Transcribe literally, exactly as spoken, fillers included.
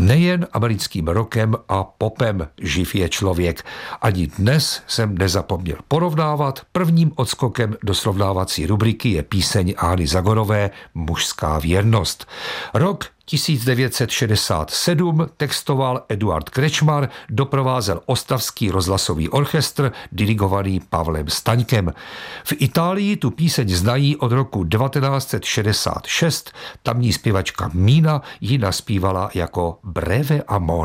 Nejen americkým rockem a popem živ je člověk. Ani dnes jsem nezapomněl porovnávat. Prvním odskokem do srovnávací rubriky je píseň Anny Zagorové Mužská věrnost. Rok tisíc devět set šedesát sedm textoval Eduard Krečmar, doprovázel Ostravský rozhlasový orchestr dirigovaný Pavlem Staňkem. V Itálii tu píseň znají od roku devatenáct set šedesát šest, tamní zpěvačka Mina ji naspívala jako Breve amore.